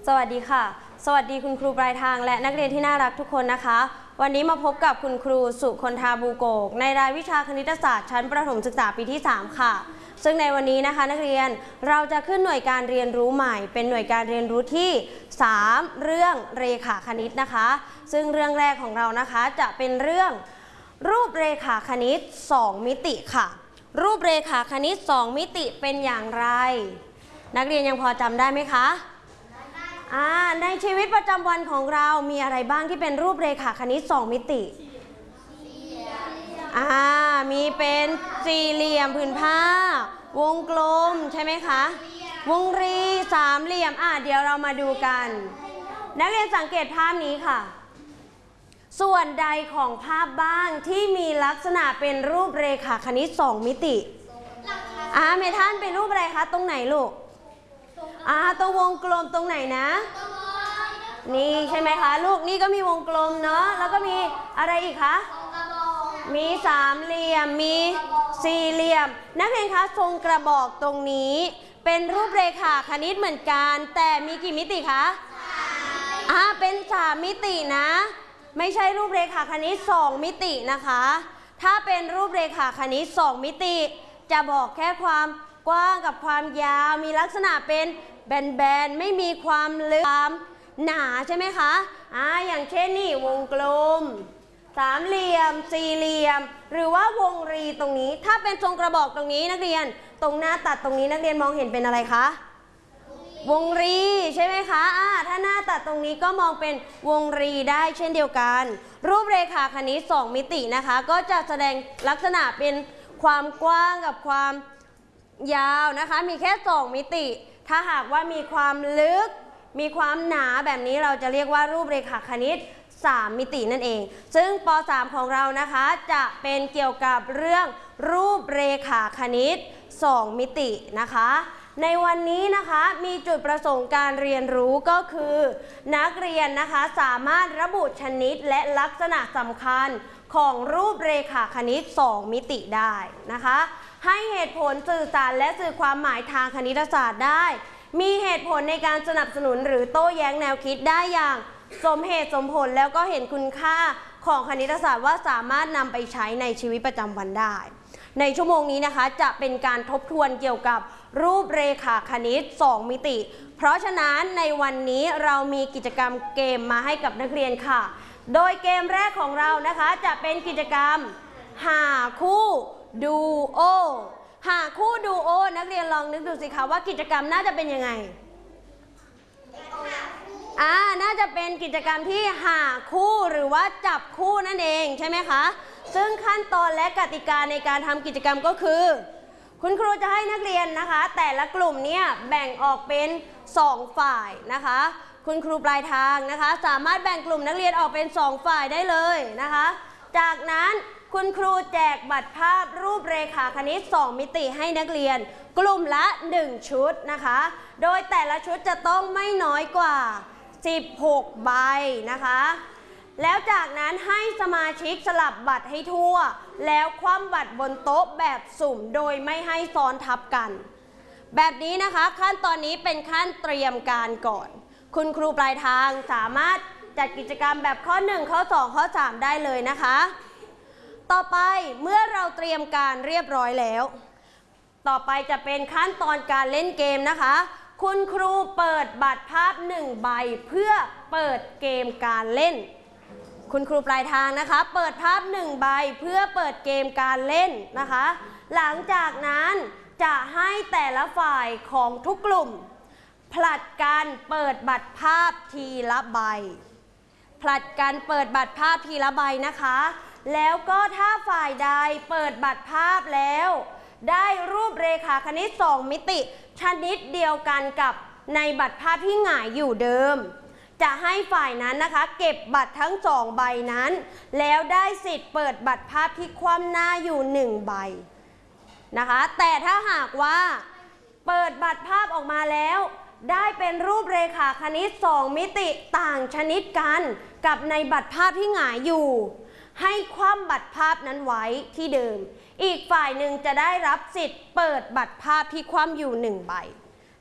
สวัสดีค่ะสวัสดีคุณครูปลายทางและนักเรียนที่น่ารักทุกคนนะคะวันนี้มาพบกับคุณครูสุคนธาบูโกกในรายวิชาคณิตศาสตร์ชั้นประถมศึกษาปีที่3ค่ะซึ่งในวันนี้นะคะนักเรียนเราจะขึ้นหน่วยการเรียนรู้ใหม่เป็นหน่วยการเรียนรู้ที่3เรื่องเรขาคณิตนะคะซึ่งเรื่องแรกของเรานะคะจะเป็นเรื่องรูปเรขาคณิต2มิติค่ะรูปเรขาคณิต2มิติเป็นอย่างไรนักเรียนยังพอจำได้ไหมคะในชีวิตประจำวันของเรามีอะไรบ้างที่เป็นรูปเรขาคณิต2มิติมีเป็นสี่เหลี่ยมผืนผ้าวงกลมใช่ไหมคะวงรีสามเหลี่ยมเดี๋ยวเรามาดูกันนักเรียนสังเกตภาพนี้ค่ะส่วนใดของภาพบ้างที่มีลักษณะเป็นรูปเรขาคณิต2มิติเมท่านเป็นรูปอะไรคะตรงไหนลูกตรงวงกลมตรงไหนนะนี่ใช่ไหมคะลูกนี่ก็มีวงกลมเนาะแล้วก็มีอะไรอีกคะมีสามเหลี่ยมมีสี่เหลี่ยมนักเรียนคะทรงกระบอกตรงนี้เป็นรูปเรขาคณิตเหมือนกันแต่มีกี่มิติคะเป็น3มิตินะไม่ใช่รูปเรขาคณิต2มิตินะคะถ้าเป็นรูปเรขาคณิต2มิติจะบอกแค่ความกว้างกับความยาวมีลักษณะเป็นแบนๆไม่มีความลึกความหนาใช่ไหมคะอย่างเช่นนี่วงกลมสามเหลี่ยมสี่เหลี่ยมหรือว่าวงรีตรงนี้ถ้าเป็นทรงกระบอกตรงนี้นักเรียนตรงหน้าตัดตรงนี้นักเรียนมองเห็นเป็นอะไรคะวงรีใช่ไหมคะถ้าหน้าตัดตรงนี้ก็มองเป็นวงรีได้เช่นเดียวกันรูปเรขาคณิต2มิตินะคะก็จะแสดงลักษณะเป็นความกว้างกับความยาวนะคะมีแค่2มิติถ้าหากว่ามีความลึกมีความหนาแบบนี้เราจะเรียกว่ารูปเรขาคณิต3มิตินั่นเองซึ่งป.3 ของเรานะคะจะเป็นเกี่ยวกับเรื่องรูปเรขาคณิต2มิตินะคะในวันนี้นะคะมีจุดประสงค์การเรียนรู้ก็คือนักเรียนนะคะสามารถระบุชนิดและลักษณะสำคัญของรูปเรขาคณิต2มิติได้นะคะให้เหตุผลสื่อสารและสื่อความหมายทางคณิตศาสตร์ได้มีเหตุผลในการสนับสนุนหรือโต้แย้งแนวคิดได้อย่างสมเหตุสมผลแล้วก็เห็นคุณค่าของคณิตศาสตร์ว่าสามารถนำไปใช้ในชีวิตประจำวันได้ในชั่วโมงนี้นะคะจะเป็นการทบทวนเกี่ยวกับรูปเรขาคณิต2มิติเพราะฉะนั้นในวันนี้เรามีกิจกรรมเกมมาให้กับนักเรียนค่ะโดยเกมแรกของเรานะคะจะเป็นกิจกรรมหาคู่ดูโอหาคู่ดูโอนักเรียนลองนึกดูสิคะว่ากิจกรรมน่าจะเป็นยังไงน่าจะเป็นกิจกรรมที่หาคู่หรือว่าจับคู่นั่นเองใช่ไหมคะซึ่งขั้นตอนและกติกาในการทำกิจกรรมก็คือคุณครูจะให้นักเรียนนะคะแต่ละกลุ่มเนี่ยแบ่งออกเป็น2ฝ่ายนะคะคุณครูปลายทางนะคะสามารถแบ่งกลุ่มนักเรียนออกเป็น2ฝ่ายได้เลยนะคะจากนั้นคุณครูแจกบัตรภาพรูปเรขาคณิต2มิติให้นักเรียนกลุ่มละ1ชุดนะคะโดยแต่ละชุดจะต้องไม่น้อยกว่า16ใบนะคะแล้วจากนั้นให้สมาชิกสลับบัตรให้ทั่วแล้วคว่ำบัตรบนโต๊ะแบบสุ่มโดยไม่ให้ซ้อนทับกันแบบนี้นะคะขั้นตอนนี้เป็นขั้นเตรียมการก่อนคุณครูปลายทางสามารถจัดกิจกรรมแบบข้อ1ข้อ2ข้อ3ได้เลยนะคะต่อไปเมื่อเราเตรียมการเรียบร้อยแล้วต่อไปจะเป็นขั้นตอนการเล่นเกมนะคะคุณครูเปิดบัตรภาพ1ใบเพื่อเปิดเกมการเล่นคุณครูปลายทางนะคะเปิดภาพ1ใบเพื่อเปิดเกมการเล่นนะคะหลังจากนั้นจะให้แต่ละฝ่ายของทุกกลุ่มผลัดกันเปิดบัตรภาพทีละใบผลัดกันเปิดบัตรภาพทีละใบนะคะแล้วก็ถ้าฝ่ายใดเปิดบัตรภาพแล้วได้รูปเรขาคณิต2มิติชนิดเดียวกันกับในบัตรภาพที่หงายอยู่เดิมจะให้ฝ่ายนั้นนะคะเก็บบัตรทั้ง2ใบนั้นแล้วได้สิทธิ์เปิดบัตรภาพที่คว่ำหน้าอยู่1ใบนะคะแต่ถ้าหากว่าเปิดบัตรภาพออกมาแล้วได้เป็นรูปเรขาคณิต2มิติต่างชนิดกันกับในบัตรภาพที่หงายอยู่ให้คว่ำบัตรภาพนั้นไว้ที่เดิมอีกฝ่ายหนึ่งจะได้รับสิทธิ์เปิดบัตรภาพที่คว่ำอยู่1ใบ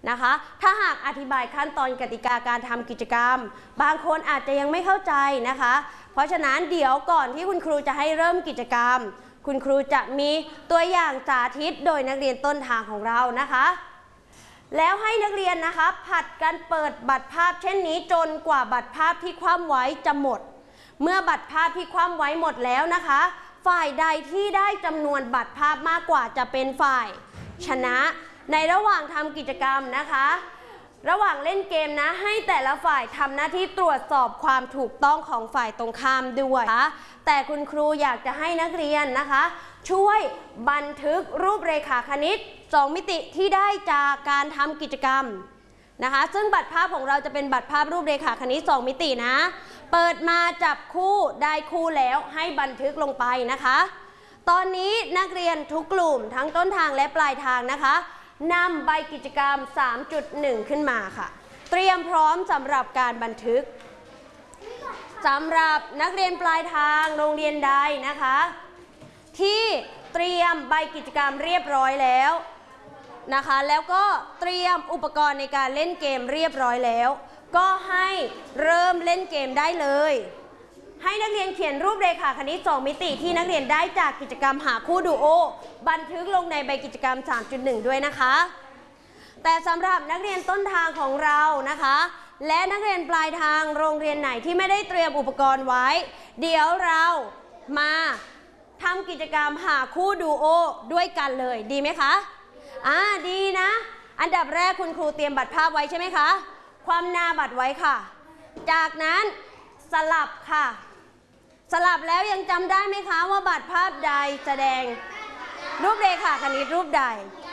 นะคะ ถ้าหากอธิบายขั้นตอนกติกาการทำกิจกรรมบางคนอาจจะยังไม่เข้าใจนะคะเพราะฉะนั้นเดี๋ยวก่อนที่คุณครูจะให้เริ่มกิจกรรมคุณครูจะมีตัวอย่างสาธิตโดยนักเรียนต้นทางของเรานะคะแล้วให้นักเรียนนะคะผัดกันเปิดบัตรภาพเช่นนี้จนกว่าบัตรภาพที่คว่ำไว้จะหมดเมื่อบัตรภาพที่คว่ำไว้หมดแล้วนะคะฝ่ายใดที่ได้จำนวนบัตรภาพมากกว่าจะเป็นฝ่ายชนะในระหว่างทำกิจกรรมนะคะระหว่างเล่นเกมนะให้แต่ละฝ่ายทำหน้าที่ตรวจสอบความถูกต้องของฝ่ายตรงข้ามด้วยนะคะแต่คุณครูอยากจะให้นักเรียนนะคะช่วยบันทึกรูปเรขาคณิต2 มิติที่ได้จากการทำกิจกรรมนะคะซึ่งบัตรภาพของเราจะเป็นบัตรภาพรูปเรขาคณิต2 มิตินะเปิดมาจับคู่ได้คู่แล้วให้บันทึกลงไปนะคะตอนนี้นักเรียนทุกกลุ่มทั้งต้นทางและปลายทางนะคะนำใบกิจกรรม 3.1 ขึ้นมาค่ะเตรียมพร้อมสำหรับการบันทึกสำหรับนักเรียนปลายทางโรงเรียนใดนะคะที่เตรียมใบกิจกรรมเรียบร้อยแล้วนะคะแล้วก็เตรียมอุปกรณ์ในการเล่นเกมเรียบร้อยแล้วก็ให้เริ่มเล่นเกมได้เลยให้นักเรียนเขียนรูปเรขาคณิต2 มิติที่นักเรียนได้จากกิจกรรมหาคู่ดูโอบันทึกลงในใบกิจกรรม 3.1 ด้วยนะคะแต่สำหรับนักเรียนต้นทางของเรานะคะและนักเรียนปลายทางโรงเรียนไหนที่ไม่ได้เตรียมอุปกรณ์ไว้เดี๋ยวเรามาทำกิจกรรมหาคู่ดูโอด้วยกันเลยดีไหมคะดีนะอันดับแรกคุณครูเตรียมบัตรภาพไว้ใช่ไหมคะความหน้าบัตรไว้ค่ะจากนั้นสลับค่ะสลับแล้วยังจำได้ไหมคะว่าบัตรภาพใดแสดงรูปเรขาคณิตรูปใด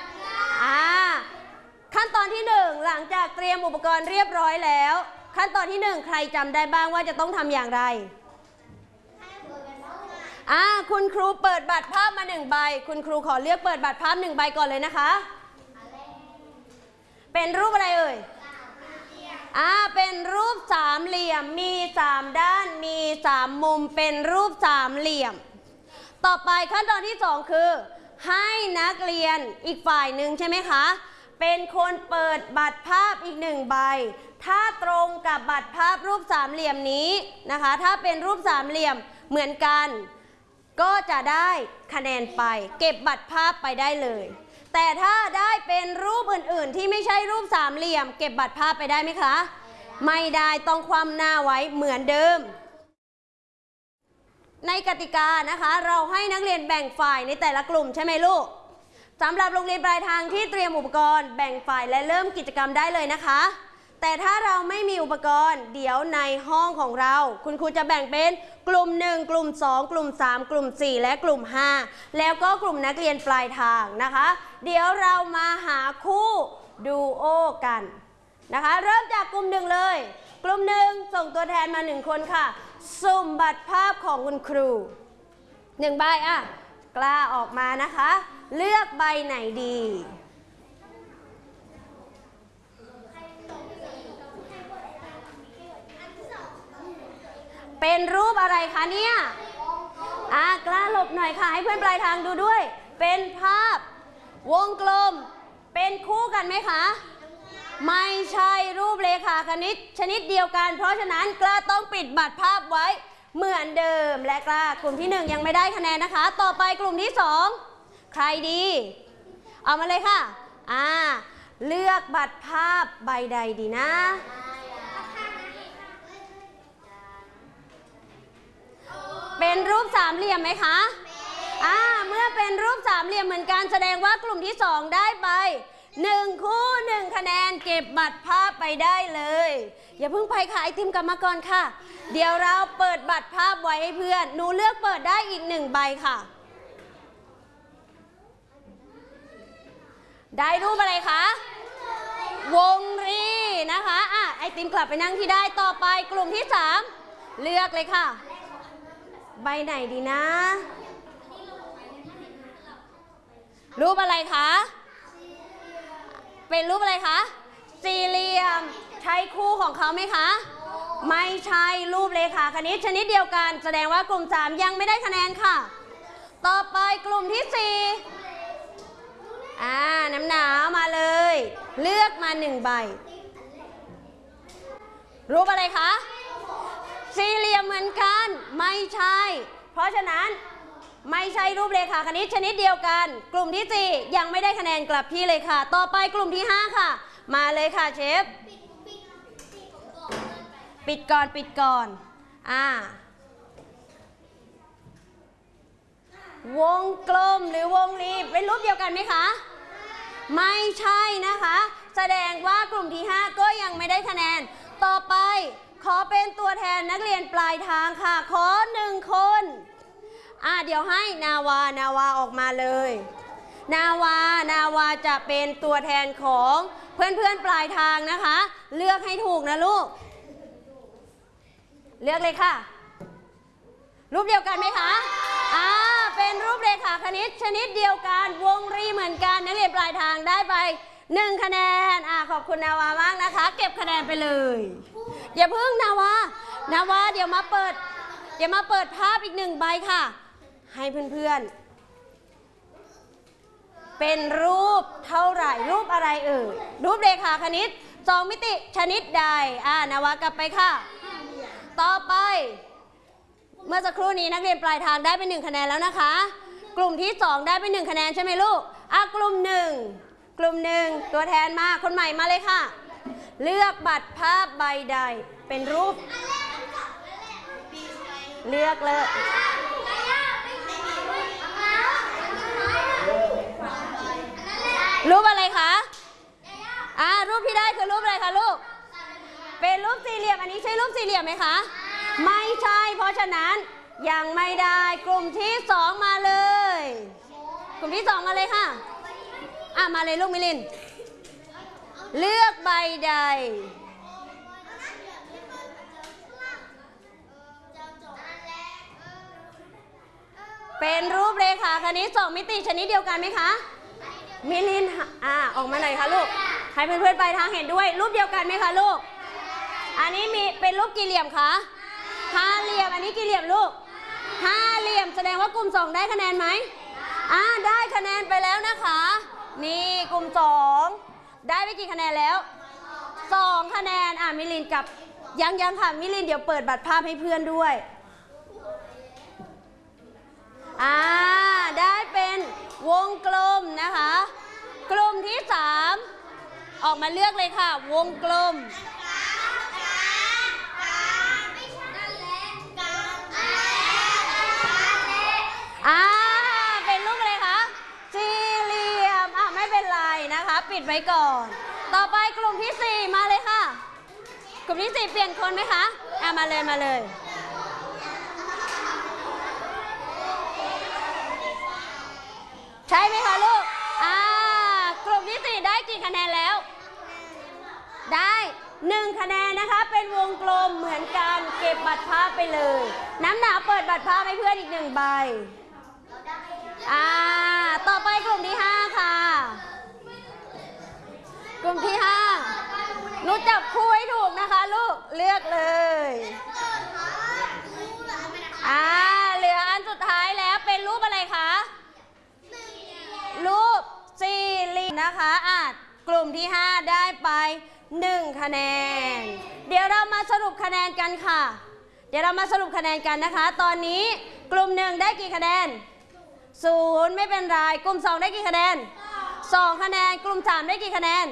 ขั้นตอนที่1หลังจากเตรียมอุปกรณ์เรียบร้อยแล้วขั้นตอนที่1ใครจำได้บ้างว่าจะต้องทำอย่างไรคุณครูเปิดบัตรภาพมา1 ใบคุณครูขอเลือกเปิดบัตรภาพ1 ใบก่อนเลยนะคะเป็นรูปอะไรเอ่ยเป็นรูปสามเหลี่ยมมี3 ด้านมี3 มุมเป็นรูปสามเหลี่ยมต่อไปขั้นตอนที่2คือให้นักเรียนอีกฝ่ายหนึ่งใช่ไหมคะเป็นคนเปิดบัตรภาพอีก1 ใบถ้าตรงกับบัตรภาพรูปสามเหลี่ยมนี้นะคะถ้าเป็นรูปสามเหลี่ยมเหมือนกันก็จะได้คะแนนไปเก็บบัตรภาพไปได้เลยแต่ถ้าได้เป็นรูปอื่นๆที่ไม่ใช่รูปสามเหลี่ยมเก็บบัตรภาพไปได้ไหมคะไม่ได้ต้องคว่ำหน้าไว้เหมือนเดิมในกติกานะคะเราให้นักเรียนแบ่งฝ่ายในแต่ละกลุ่มใช่ไหมลูกสำหรับโรงเรียนปลายทางที่เตรียมอุปกรณ์แบ่งฝ่ายและเริ่มกิจกรรมได้เลยนะคะแต่ถ้าเราไม่มีอุปกรณ์เดี๋ยวในห้องของเราคุณครูจะแบ่งเป็นกลุ่ม1กลุ่ม2กลุ่ม3กลุ่ม4และกลุ่ม5แล้วก็กลุ่มนักเรียนปลายทางนะคะเดี๋ยวเรามาหาคู่ดูโอกันนะคะเริ่มจากกลุ่ม1เลยกลุ่ม1ส่งตัวแทนมา1 คนค่ะสุ่มบัตรภาพของคุณครู1 ใบกล้าออกมานะคะเลือกใบไหนดีเป็นรูปอะไรคะเนี่ยกล้าหลบหน่อยค่ะให้เพื่อนปลายทางดูด้วยเป็นภาพวงกลมเป็นคู่กันไหมคะไม่ใช่รูปเรขาคณิตชนิดเดียวกันเพราะฉะนั้นกล้าต้องปิดบัตรภาพไว้เหมือนเดิมและกล้ากลุ่มที่1ยังไม่ได้คะแนนนะคะต่อไปกลุ่มที่2ใครดีเอามาเลยค่ะเลือกบัตรภาพใบใดดีนะเป็นรูปสามเหลี่ยมไหมคะเมื่อเป็นรูปสามเหลี่ยมเหมือนกันแสดงว่ากลุ่มที่2ได้ไป1 คู่1 คะแนนเก็บบัตรภาพไปได้เลยอย่าเพิ่งไปค่ะไอติมกลับมาก่อนค่ะเดี๋ยวเราเปิดบัตรภาพไว้ให้เพื่อนหนูเลือกเปิดได้อีก1 ใบค่ะได้รูปอะไรคะวงรีนะคะไอติมกลับไปนั่งที่ได้ต่อไปกลุ่มที่3เลือกเลยค่ะใบไหนดีนะรูปอะไรคะเป็นรูปอะไรคะสี่เหลี่ยมใช่คู่ของเขาไหมคะไม่ใช่รูปเรขาคณิตชนิดเดียวกันแสดงว่ากลุ่ม3ยังไม่ได้คะแนนค่ะต่อไปกลุ่มที่4 น้ำหนาวมาเลย เลือกมา1 ใบรูปอะไรคะสี่เหลี่ยมเหมือนกันไม่ใช่เพราะฉะนั้นไม่ใช่รูปเรขาคณิตชนิดเดียวกันกลุ่มที่4ยังไม่ได้คะแนนกลับที่เลยค่ะต่อไปกลุ่มที่5ค่ะมาเลยค่ะเชฟปิดก่อนวงกลมหรือวงรีเป็นรูปเดียวกันไหมคะไม่ใช่นะคะแสดงว่ากลุ่มที่5ก็ยังไม่ได้คะแนนต่อไปขอเป็นตัวแทนนักเรียนปลายทางค่ะขอ1 คนเดี๋ยวให้นาวาออกมาเลยนาวาจะเป็นตัวแทนของเพื่อนปลายทางนะคะเลือกให้ถูกนะลูกเลือกเลยค่ะรูปเดียวกันไหมคะเป็นรูปเรขาคณิตชนิดเดียวกันวงรีเหมือนกันนักเรียนปลายทางได้ไป1 คะแนนขอบคุณนาวามากนะคะเก็บคะแนนไปเลยอย่าเพิ่งนาวาเดี๋ยวมาเปิดภาพอีก1 ใบค่ะให้เพื่อนๆเป็นรูปเท่าไหร่รูปอะไรรูปเรขาคณิต2 มิติชนิดใดนาวากลับไปค่ะต่อไปเมื่อสักครู่นี้นักเรียนปลายทางได้ไป1 คะแนนแล้วนะคะกลุ่มที่2ได้ไป1 คะแนนใช่ไหมลูกกลุ่ม1ตัวแทนมาคนใหม่มาเลยค่ะเลือกบัตรภาพใบใดเป็นรูปเลือกเลยรูปอะไรคะรูปที่ได้คือรูปอะไรคะลูกเป็นรูปสี่เหลี่ยมอันนี้ใช่รูปสี่เหลี่ยมไหมคะไม่ใช่เพราะฉะนั้นยังไม่ได้กลุ่มที่2มาเลยกลุ่มที่2มาเลยค่ะมาเลยลูกมิลินเลือกใบใดเป็นรูปเรขาคณิต2 มิติชนิดเดียวกันไหมคะมิลินออกมาหน่อยค่ะลูกให้เพื่อนๆปลายทางเห็นด้วยรูปเดียวกันไหมคะลูกอันนี้มีเป็นรูปกี่เหลี่ยมคะ5 เหลี่ยมอันนี้กี่เหลี่ยมลูก5 เหลี่ยมแสดงว่ากลุ่ม2ได้คะแนนไหมได้คะแนนไปแล้วนะคะนี่กลุ่ม2ได้ไปกี่คะแนนแล้ว2 คะแนนมิลินกับยังค่ะมิลินเดี๋ยวเปิดบัตรภาพให้เพื่อนด้วยได้เป็นวงกลมนะคะกลุ่มที่3ออกมาเลือกเลยค่ะวงกลมเป็นรูปอะไรคะสี่เหลี่ยมไม่เป็นไรนะคะปิดไว้ก่อนต่อไปกลุ่มที่4มาเลยค่ะกลุ่มที่4เปลี่ยนคนไหมคะมาเลยใช่ไหมคะลูกกลุ่มที่4ได้กี่คะแนนแล้วได้1 คะแนนนะคะเป็นวงกลมเหมือนกันเก็บบัตรภาพไปเลยน้ำหนาวเปิดบัตรภาพให้เพื่อนอีก1 ใบต่อไปกลุ่มที่5ค่ะกลุ่มที่5รู้จับคู่ให้ถูกนะคะลูกเลือกเลยเหลืออันสุดท้ายแล้วเป็นรูปอะไรคะรูปสี่เหลี่ยมนะคะกลุ่มที่5ได้ไป1 คะแนนเดี๋ยวเรามาสรุปคะแนนกันค่ะนะคะตอนนี้กลุ่ม1ได้กี่คะแนน0ไม่เป็นไรกลุ่ม2ได้กี่คะแนน2 คะแนนกลุ่ม3ได้กี่คะแนน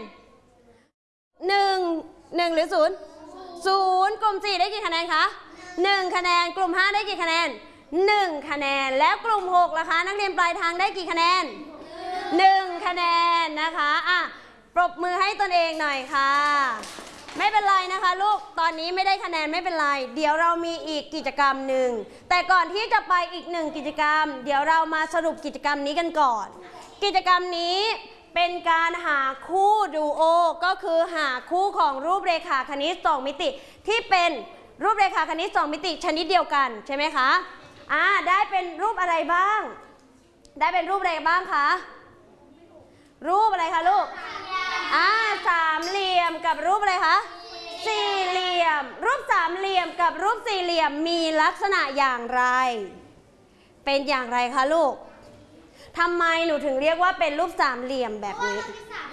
1หรือ0กลุ่ม4ได้กี่คะแนนคะ1 คะแนนกลุ่ม5ได้กี่คะแนน1 คะแนนแล้วกลุ่ม6ล่ะคะนักเรียนปลายทางได้กี่คะแนน1 คะแนนนะคะปรบมือให้ตนเองหน่อยค่ะไม่เป็นไรนะคะลูกตอนนี้ไม่ได้คะแนนไม่เป็นไรเดี๋ยวเรามีอีกกิจกรรมหนึ่งแต่ก่อนที่จะไปอีก1 กิจกรรมเดี๋ยวเรามาสรุปกิจกรรมนี้กันก่อนกิจกรรมนี้เป็นการหาคู่ดูโอก็คือหาคู่ของรูปเรขาคณิต2 มิติที่เป็นรูปเรขาคณิต2 มิติชนิดเดียวกันใช่ไหมคะได้เป็นรูปอะไรบ้างได้เป็นรูปอะไรบ้างคะรูปอะไรคะลูก3 เหลี่ยมกับรูปอะไรคะ4 เหลี่ยมรูป3 เหลี่ยมกับรูป4 เหลี่ยมมีลักษณะอย่างไรเป็นอย่างไรคะลูกทำไมหนูถึงเรียกว่าเป็นรูปสามเหลี่ยมแบบนี้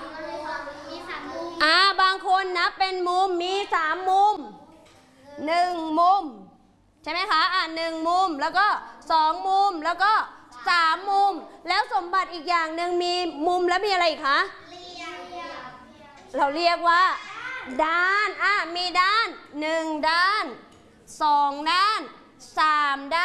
บางคนนับเป็นมุมมี3 มุม1 มุมใช่ไหมคะ1 มุมแล้วก็2 มุมแล้วก็3 มุมแล้วสมบัติอีกอย่างหนึ่งมีมุมแล้วมีอะไรอีกคะเราเรียกว่าด้านมีด้าน1 ด้าน2 ด้าน3 ด้าน